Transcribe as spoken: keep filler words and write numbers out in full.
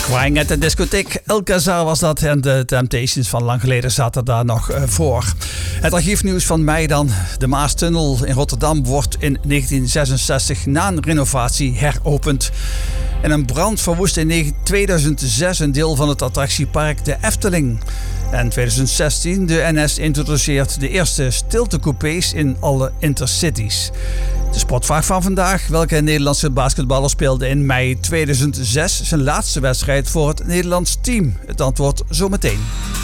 Crying at the Discotheek, Alcazar was dat. En de Temptations van lang geleden zaten daar nog uh, voor. Het archiefnieuws van mij dan. De Maastunnel in Rotterdam wordt in negentien zesenzestig na een renovatie heropend. En een brand verwoestte in tweeduizend zes een deel van het attractiepark de Efteling. En tweeduizend zestien, de N S introduceert de eerste stiltecoupés in alle intercities. De sportvraag van vandaag. Welke Nederlandse basketballer speelde in mei tweeduizend zes zijn laatste wedstrijd voor het Nederlands team? Het antwoord zometeen.